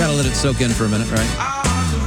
Gotta let it soak in for a minute, right?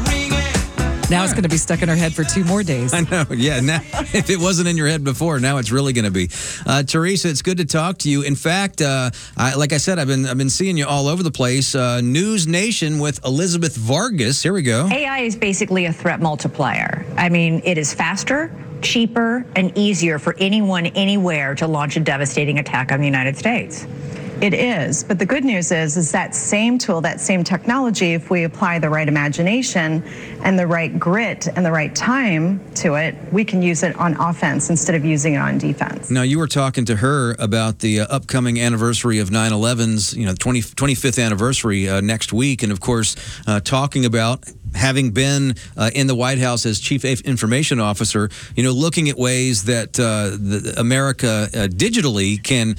Now it's going to be stuck in her head for 2 more days. I know. Yeah. Now, if it wasn't in your head before, now it's really going to be. Teresa, it's good to talk to you. In fact, like I said, I've been seeing you all over the place. News Nation with Elizabeth Vargas. Here we go. AI is basically a threat multiplier. I mean, it is faster, cheaper, and easier for anyone, anywhere to launch a devastating attack on the United States. It is, but the good news is that same tool, that same technology, if we apply the right imagination and the right grit and the right time to it, we can use it on offense instead of using it on defense. Now, you were talking to her about the upcoming anniversary of 9/11's, 25th anniversary next week, and of course, talking about having been in the White House as Chief Information Officer, looking at ways that America digitally can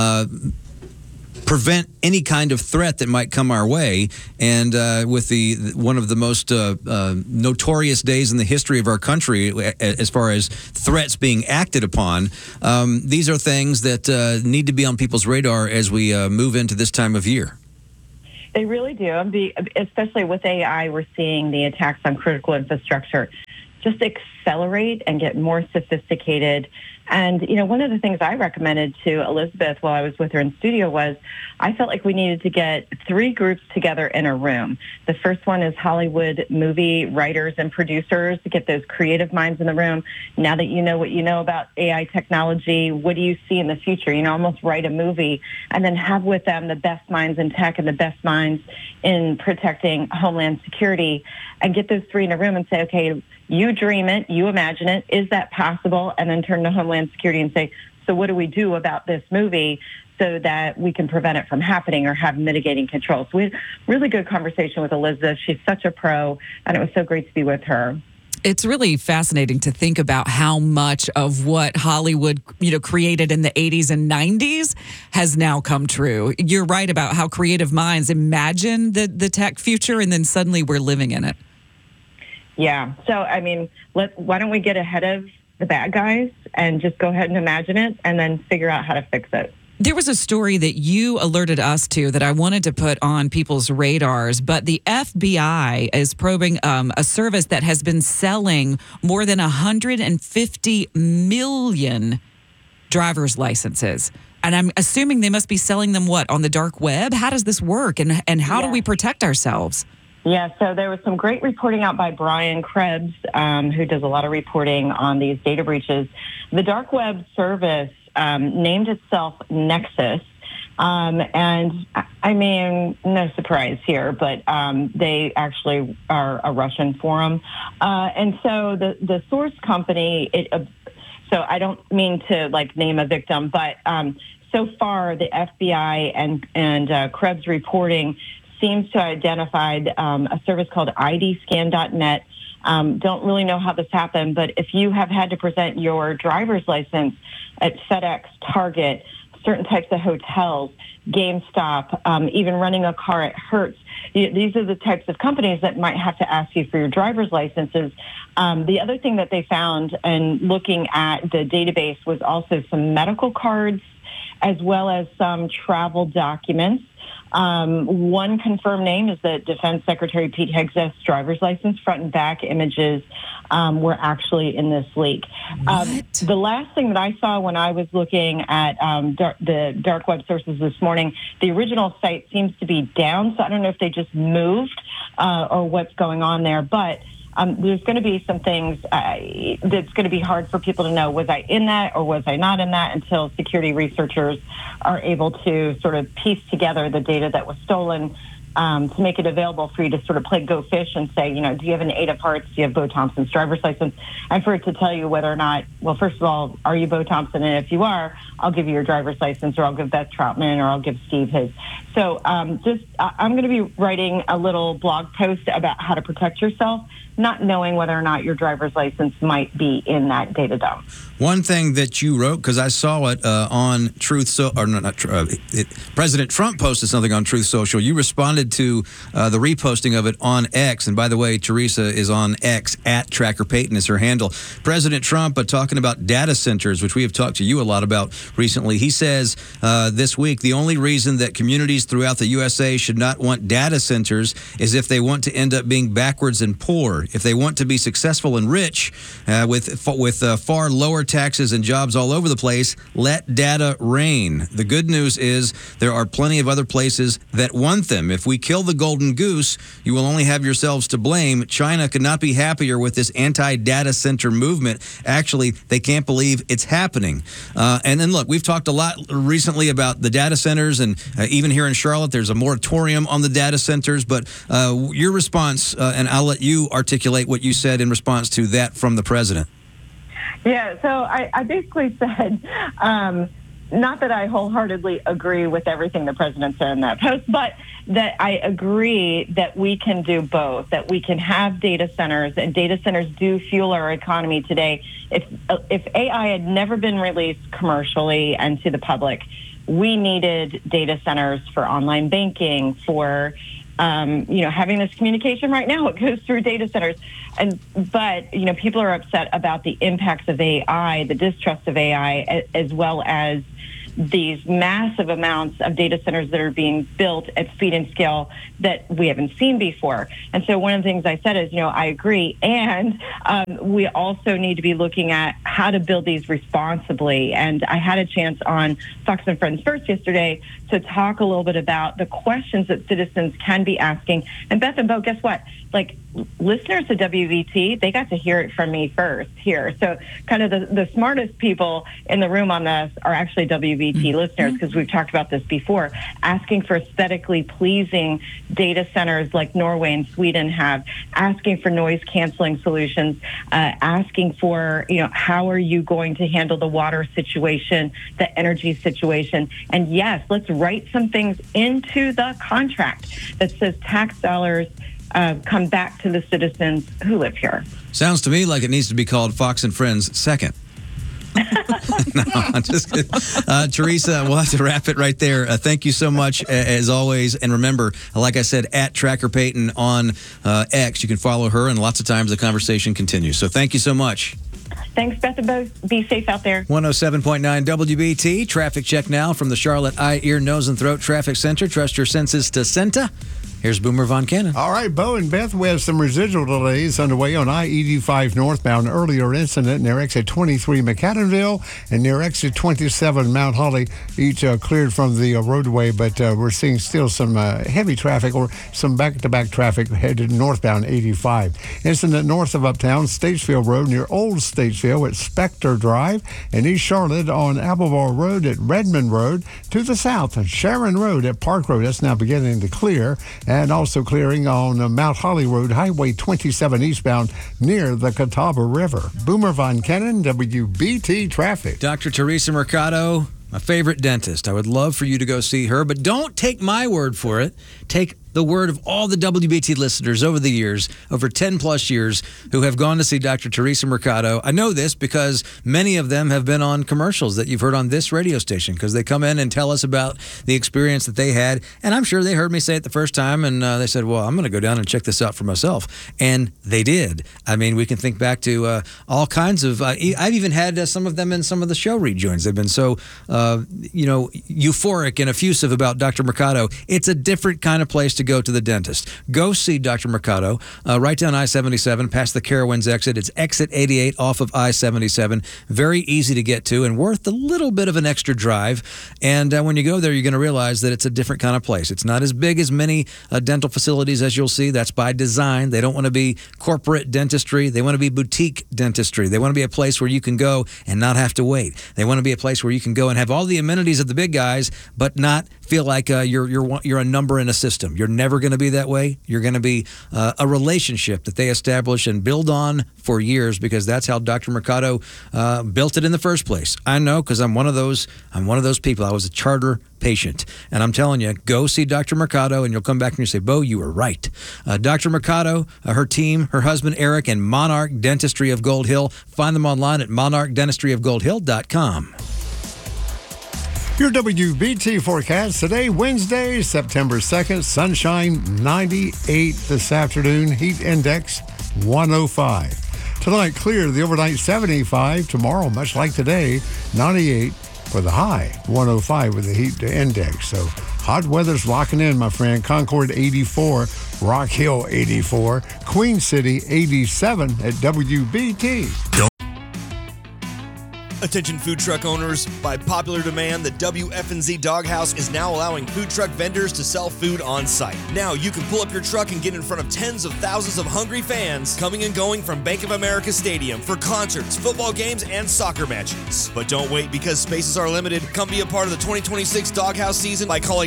prevent any kind of threat that might come our way. And with one of the most notorious days in the history of our country as far as threats being acted upon, these are things that need to be on people's radar as we move into this time of year. They really do. Especially with AI, we're seeing the attacks on critical infrastructure just accelerate and get more sophisticated. And, one of the things I recommended to Elizabeth while I was with her in studio was I felt like we needed to get 3 groups together in a room. The first one is Hollywood movie writers and producers, to get those creative minds in the room. Now that you know what you know about AI technology, what do you see in the future? Almost write a movie and then have with them the best minds in tech and the best minds in protecting Homeland Security, and get those 3 in a room and say, okay, you dream it, you imagine it, is that possible? And then turn to Homeland Security and say, so what do we do about this movie so that we can prevent it from happening or have mitigating controls? We had a really good conversation with Elizabeth. She's such a pro, and it was so great to be with her. It's really fascinating to think about how much of what Hollywood, created in the 80s and 90s has now come true. You're right about how creative minds imagine the tech future, and then suddenly we're living in it. Yeah. So, why don't we get ahead of the bad guys and just go ahead and imagine it and then figure out how to fix it? There was a story that you alerted us to that I wanted to put on people's radars, but the FBI is probing a service that has been selling more than 150 million driver's licenses. And I'm assuming they must be selling them, on the dark web? How does this work, and how do we protect ourselves? Yeah, so there was some great reporting out by Brian Krebs, who does a lot of reporting on these data breaches. The dark web service named itself Nexus. And no surprise here, but they actually are a Russian forum. And so the source company, so I don't mean to name a victim, but so far the FBI and Krebs reporting seems to have identified a service called IDscan.net. Don't really know how this happened, but if you have had to present your driver's license at FedEx, Target, certain types of hotels, GameStop, even running a car at Hertz, these are the types of companies that might have to ask you for your driver's licenses. The other thing that they found in looking at the database was also some medical cards as well as some travel documents. One confirmed name is that Defense Secretary Pete Hegseth's driver's license front and back images were actually in this leak. The last thing that I saw when I was looking at the dark web sources this morning, the original site seems to be down, so I don't know if they just moved or what's going on there, but there's going to be some things that's going to be hard for people to know. Was I in that or was I not in that, until security researchers are able to sort of piece together the data that was stolen to make it available for you to sort of play Go Fish and say, do you have an Ada Parts? Do you have Bo Thompson's driver's license? And for it to tell you whether or not, well, first of all, are you Bo Thompson? And if you are, I'll give you your driver's license, or I'll give Beth Troutman, or I'll give Steve his. So I'm going to be writing a little blog post about how to protect yourself. not knowing whether or not your driver's license might be in that data dump. One thing that you wrote, because I saw it on Truth President Trump posted something on Truth Social. You responded to the reposting of it on X. And by the way, Teresa is on X, at Tracker Payton is her handle. President Trump talking about data centers, which we have talked to you a lot about recently. He says this week, the only reason that communities throughout the USA should not want data centers is if they want to end up being backwards and poor. If they want to be successful and rich with far lower taxes and jobs all over the place, let data reign. The good news is there are plenty of other places that want them. If we kill the golden goose, you will only have yourselves to blame. China could not be happier with this anti-data center movement. Actually, they can't believe it's happening. And then look, we've talked a lot recently about the data centers, and even here in Charlotte, there's a moratorium on the data centers. But your response, and I'll let you articulate what you said in response to that from the president. Yeah, so I basically said, not that I wholeheartedly agree with everything the president said in that post, but that I agree that we can do both, that we can have data centers, and data centers do fuel our economy today. If AI had never been released commercially and to the public, we needed data centers for online banking, for having this communication right now. It goes through data centers. But people are upset about the impacts of AI, the distrust of AI, as well as these massive amounts of data centers that are being built at speed and scale that we haven't seen before. And so one of the things I said is, I agree. And we also need to be looking at how to build these responsibly. And I had a chance on Fox and Friends First yesterday to talk a little bit about the questions that citizens can be asking. And Beth and Bo, guess what? Listeners to WBT, they got to hear it from me first here. So kind of the smartest people in the room on this are actually WBT listeners, because we've talked about this before, asking for aesthetically pleasing data centers like Norway and Sweden have, asking for noise canceling solutions, asking for, how are you going to handle the water situation, the energy situation? And yes, let's write some things into the contract that says tax dollars come back to the citizens who live here. Sounds to me like it needs to be called Fox and Friends Second. No, I'm just kidding. Teresa, we'll have to wrap it right there. Thank you so much, as always. And remember, like I said, at Tracker Payton on X, you can follow her, and lots of times the conversation continues. So thank you so much. Thanks, Beth and Bo. Be safe out there. 107.9 WBT. Traffic check now from the Charlotte Eye, Ear, Nose, and Throat Traffic Center. Trust your senses to CENTA. Here's Boomer Von Cannon. All right, Bo and Beth, we have some residual delays underway on I-85 northbound. Earlier incident near exit 23 McAdamville and near exit 27 Mount Holly, each cleared from the roadway, but we're seeing still some heavy traffic or some back-to-back traffic headed northbound 85. Incident north of Uptown, Statesville Road near Old Statesville at Specter Drive, and East Charlotte on Applebar Road at Redmond Road. To the south, Sharon Road at Park Road, that's now beginning to clear. And also clearing on Mount Holly Road, Highway 27 eastbound near the Catawba River. Boomer Von Cannon, WBT Traffic. Dr. Teresa Mercado, my favorite dentist. I would love for you to go see her, but don't take my word for it. Take the word of all the WBT listeners over the years, over 10 plus years, who have gone to see Dr. Teresa Mercado. I know this because many of them have been on commercials that you've heard on this radio station, because they come in and tell us about the experience that they had. And I'm sure they heard me say it the first time, and they said, well, I'm going to go down and check this out for myself. And they did. I mean, we can think back to all kinds of, I've even had some of them in some of the show rejoins. They've been so, euphoric and effusive about Dr. Mercado. It's a different kind of place to go to the dentist. Go see Dr. Mercado right down I-77 past the Carowinds exit. It's exit 88 off of I-77. Very easy to get to and worth a little bit of an extra drive. And when you go there, you're going to realize that it's a different kind of place. It's not as big as many dental facilities as you'll see. That's by design. They don't want to be corporate dentistry. They want to be boutique dentistry. They want to be a place where you can go and not have to wait. They want to be a place where you can go and have all the amenities of the big guys, but not feel like you're a number in a system. You're never going to be that way. You're going to be a relationship that they establish and build on for years, because that's how Dr. Mercado built it in the first place. I know, because I'm one of those people. I was a charter patient, and I'm telling you, go see Dr. Mercado, and you'll come back and you say, Bo, you were right. Dr. Mercado, her team, her husband Eric, and Monarch Dentistry of Gold Hill. Find them online at monarchdentistryofgoldhill.com. Your WBT forecast today, Wednesday, September 2nd. Sunshine 98 this afternoon. Heat index 105. Tonight, clear, the overnight 75. Tomorrow, much like today, 98 for the high, 105 with the heat index. So hot weather's locking in, my friend. Concord 84, Rock Hill 84, Queen City 87 at WBT. Attention food truck owners, by popular demand, the WFNZ Doghouse is now allowing food truck vendors to sell food on site. Now you can pull up your truck and get in front of tens of thousands of hungry fans coming and going from Bank of America Stadium for concerts, football games, and soccer matches. But don't wait, because spaces are limited. Come be a part of the 2026 Doghouse season by calling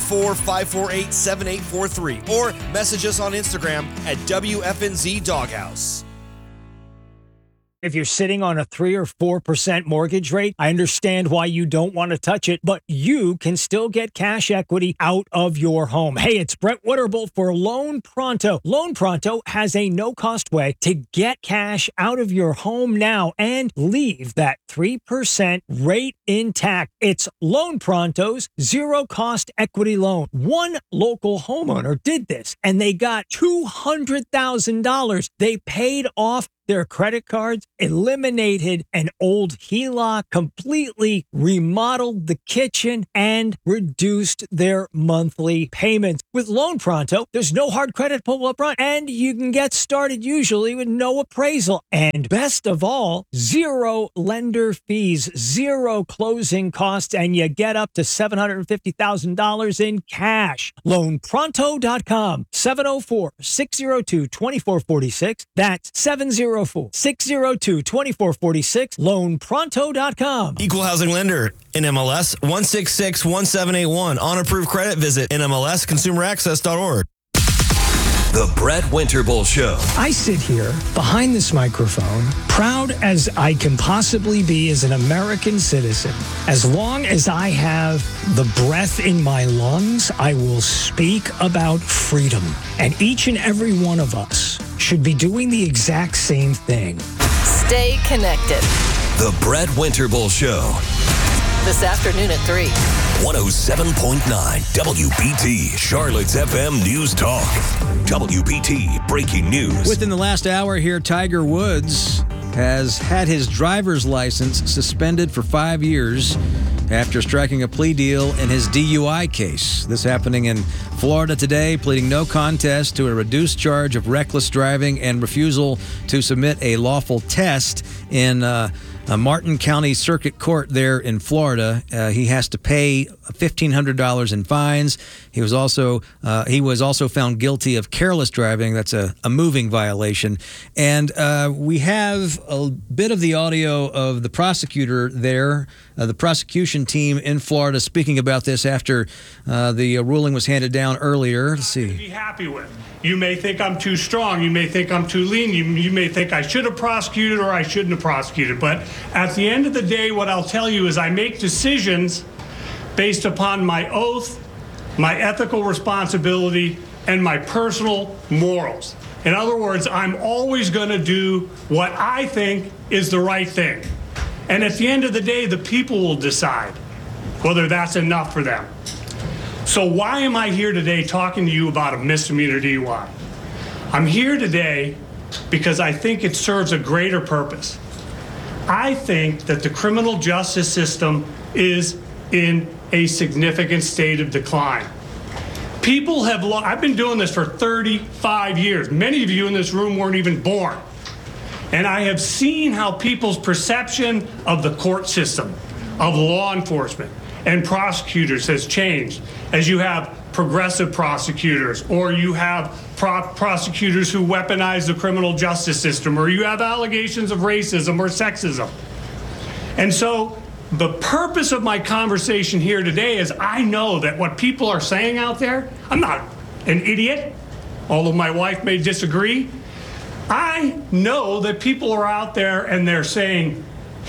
704-548-7843 or message us on Instagram at WFNZ Doghouse. If you're sitting on a 3 or 4% mortgage rate, I understand why you don't want to touch it, but you can still get cash equity out of your home. Hey, it's Brett Witterbull for Loan Pronto. Loan Pronto has a no-cost way to get cash out of your home now and leave that 3% rate intact. It's Loan Pronto's zero-cost equity loan. One local homeowner did this, and they got $200,000. They paid off their credit cards, eliminated an old HELOC, completely remodeled the kitchen, and reduced their monthly payments. With Loan Pronto, there's no hard credit pull up front, and you can get started usually with no appraisal. And best of all, zero lender fees, zero closing costs, and you get up to $750,000 in cash. LoanPronto.com, 704-602-2446. That's 704-602-2446, loanpronto.com. Equal housing lender, NMLS 1661781. On approved credit, visit NMLSconsumeraccess.org. The Brett Winterbull Show. I sit here behind this microphone, proud as I can possibly be as an American citizen. As long as I have the breath in my lungs, I will speak about freedom. And each and every one of us should be doing the exact same thing. Stay connected. The Brett Winterbull Show. This afternoon at 3. 107.9 WBT, Charlotte's FM News Talk. WBT Breaking News. Within the last hour here, Tiger Woods has had his driver's license suspended for 5 years after striking a plea deal in his DUI case. This happening in Florida today, pleading no contest to a reduced charge of reckless driving and refusal to submit a lawful test in Martin County Circuit Court there in Florida. He has to pay $1,500 in fines. He was also found guilty of careless driving. That's a moving violation. And we have a bit of the audio of the prosecutor there, the prosecution team in Florida, speaking about this after the ruling was handed down earlier. Let's see. Be happy with. You may think I'm too strong. You may think I'm too lean. You may think I should have prosecuted or I shouldn't have prosecuted. But at the end of the day, what I'll tell you is I make decisions based upon my oath, my ethical responsibility, and my personal morals. In other words, I'm always going to do what I think is the right thing. And at the end of the day, the people will decide whether that's enough for them. So why am I here today talking to you about a misdemeanor DUI? I'm here today because I think it serves a greater purpose. I think that the criminal justice system is in a significant state of decline. People have I've been doing this for 35 years. Many of you in this room weren't even born. And I have seen how people's perception of the court system, of law enforcement, and prosecutors has changed as you have progressive prosecutors, or you have prosecutors who weaponize the criminal justice system, or you have allegations of racism or sexism. And so the purpose of my conversation here today is I know that what people are saying out there, I'm not an idiot, although my wife may disagree. I know that people are out there and they're saying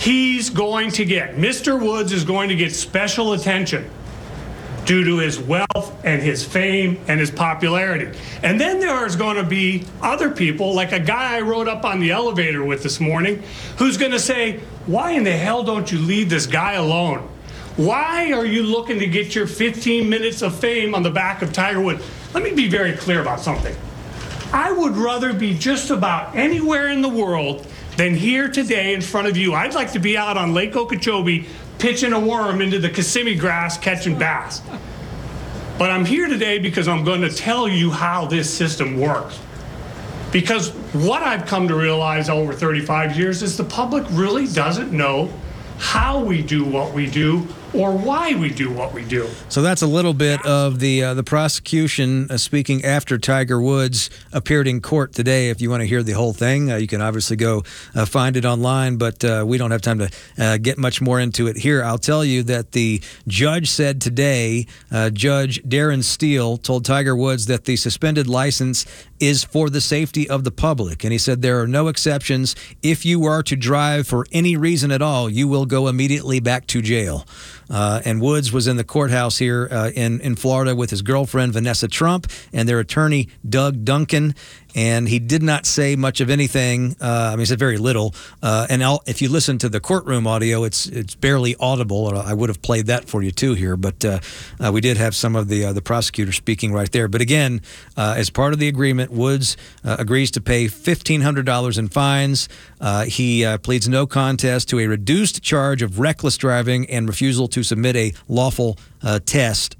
Mr. Woods is going to get special attention due to his wealth and his fame and his popularity. And then there's going to be other people, like a guy I rode up on the elevator with this morning, who's going to say, why in the hell don't you leave this guy alone? Why are you looking to get your 15 minutes of fame on the back of Tiger Woods? Let me be very clear about something. I would rather be just about anywhere in the world than here today in front of you. I'd like to be out on Lake Okeechobee pitching a worm into the Kissimmee grass catching bass. But I'm here today because I'm going to tell you how this system works. Because what I've come to realize over 35 years is the public really doesn't know how we do what we do or why we do what we do. So that's a little bit of the prosecution speaking after Tiger Woods appeared in court today. If you want to hear the whole thing, you can obviously go find it online, but we don't have time to get much more into it here. I'll tell you that the judge said today, Judge Darren Steele told Tiger Woods that the suspended license is for the safety of the public. And he said there are no exceptions. If you are to drive for any reason at all, you will go immediately back to jail. And Woods was in the courthouse here in Florida with his girlfriend, Vanessa Trump, and their attorney, Doug Duncan. And he did not say much of anything. He said very little. If you listen to the courtroom audio, it's barely audible. I would have played that for you too here, but we did have some of the prosecutor speaking right there. But again, as part of the agreement, Woods agrees to pay $1,500 in fines. He pleads no contest to a reduced charge of reckless driving and refusal to submit a lawful test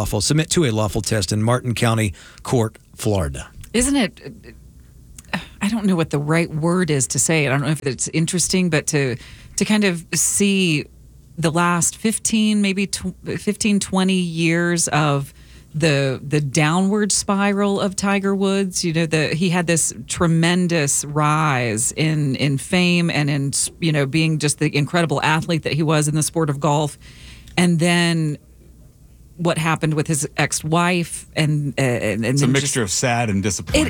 in Martin County Court, Florida. Isn't it? I don't know what the right word is to say it. I don't know if it's interesting, but to kind of see the last 15, 20 years of the downward spiral of Tiger Woods. You know, he had this tremendous rise in fame and in being just the incredible athlete that he was in the sport of golf, and then what happened with his ex-wife, and it's a mixture of sad and disappointing.